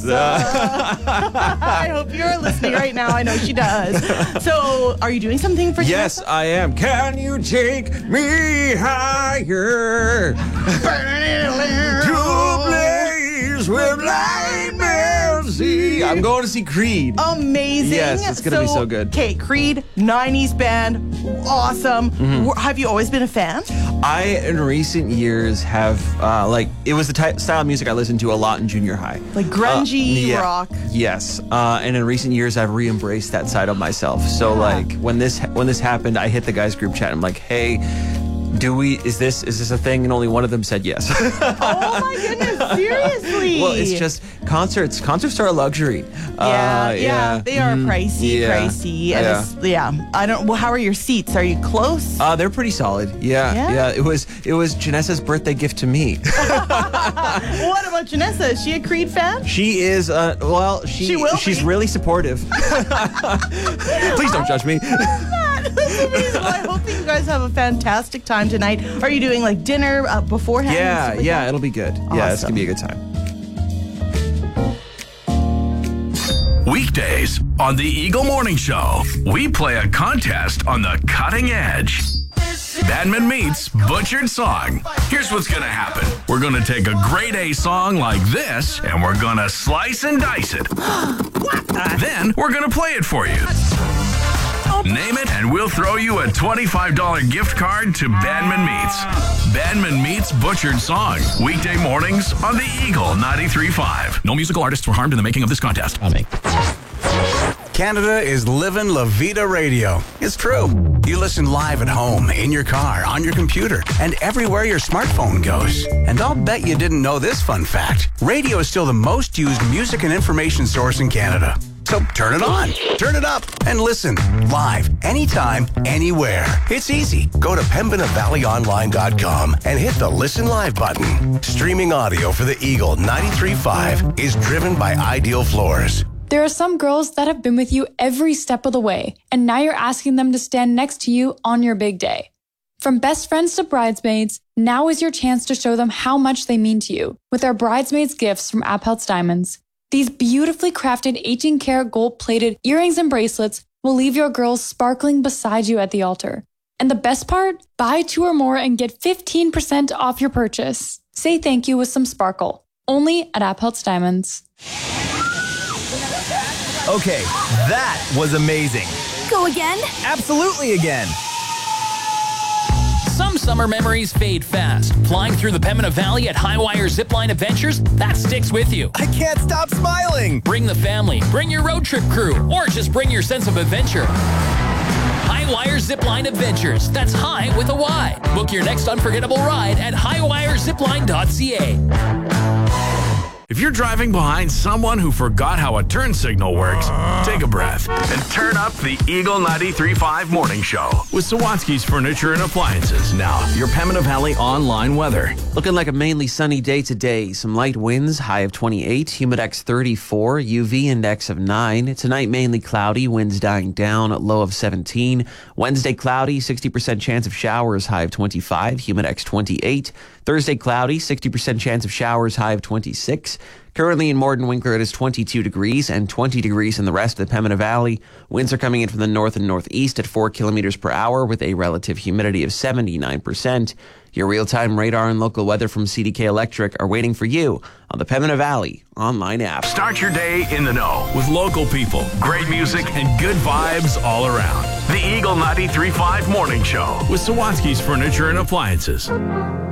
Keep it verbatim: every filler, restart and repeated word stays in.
I hope you're listening right now. I know she does. So, are you doing something for Yes, Janessa? I am. Can you take me higher? To a place where blind men see. I'm going to see Creed. Amazing. Yes, it's going to be so good. Okay, Creed, nineties band, awesome. Mm-hmm. Have you always been a fan? I, in recent years, have, uh, like, it was the type, style of music I listened to a lot in junior high. Like grungy Uh, yeah, rock. Yes. Uh, and in recent years, I've re-embraced that side of myself. So, Yeah. like, when this when this happened, I hit the guys' group chat. I'm like, hey, do we, is this is this a thing? And only one of them said yes. Oh my goodness, seriously. Well, it's just concerts. Concerts are a luxury. Yeah, Uh, yeah, they are Mm, pricey, yeah, pricey. And yeah. it's, yeah, I don't, well, how are your seats? Are you close? Uh, they're pretty solid. Yeah, Yeah? yeah. It was it was Janessa's birthday gift to me. What about Janessa? Is she a Creed fan? She is, uh, well, she, She will she's be. really supportive. Please don't judge me. That's amazing. Well, I hope that you guys have a fantastic time tonight. Are you doing like dinner uh, beforehand? and Yeah, stuff like yeah, that? it'll be good. Yeah, it's Awesome. gonna be a good time. Weekdays on the Eagle Morning Show, we play a contest on the cutting edge. Badman meets Butchered Song. Here's what's going to happen. We're going to take a grade A song like this, and we're going to slice and dice it. Then we're going to play it for you. Name it, and we'll throw you a twenty-five dollars gift card to Badman Meets. Badman Meets Butchered Song. Weekday mornings on the Eagle ninety-three point five. No musical artists were harmed in the making of this contest. Canada is living La Vida Radio. It's true. You listen live at home, in your car, on your computer, and everywhere your smartphone goes. And I'll bet you didn't know this fun fact. Radio is still the most used music and information source in Canada. So turn it on, turn it up, and listen live, anytime, anywhere. It's easy. Go to pembina valley online dot com and hit the Listen Live button. Streaming audio for the Eagle ninety-three point five is driven by Ideal Floors. There are some girls that have been with you every step of the way, and now you're asking them to stand next to you on your big day. From best friends to bridesmaids, now is your chance to show them how much they mean to you with our bridesmaids gifts from Appeltz Diamonds. These beautifully crafted eighteen karat gold-plated earrings and bracelets will leave your girls sparkling beside you at the altar. And the best part? Buy two or more and get fifteen percent off your purchase. Say thank you with some sparkle. Only at Appeltz Diamonds. Okay, that was amazing. Go again? Absolutely again. Some summer memories fade fast. Flying through the Pembina Valley at Highwire Zipline Adventures, that sticks with you. I can't stop smiling. Bring the family, bring your road trip crew, or just bring your sense of adventure. Highwire Zipline Adventures. That's high with a Y. Book your next unforgettable ride at highwire zipline dot c a. If you're driving behind someone who forgot how a turn signal works, take a breath and turn up the Eagle ninety-three point five Morning Show with Sawatsky's Furniture and Appliances. Now, your Pembina Valley online weather. Looking like a mainly sunny day today. Some light winds, high of twenty-eight, humidex thirty-four, U V index of nine. Tonight, mainly cloudy, winds dying down, low of seventeen. Wednesday, cloudy, sixty percent chance of showers, high of twenty-five, humidex twenty-eight. Thursday, cloudy, sixty percent chance of showers, high of twenty-six. Currently in Morden Winkler, it is twenty-two degrees and twenty degrees in the rest of the Pembina Valley. Winds are coming in from the north and northeast at four kilometers per hour with a relative humidity of seventy-nine percent. Your real-time radar and local weather from C D K Electric are waiting for you on the Pembina Valley online app. Start your day in the know with local people, great music, and good vibes all around. The Eagle ninety-three point five Morning Show with Sawatsky's Furniture and Appliances.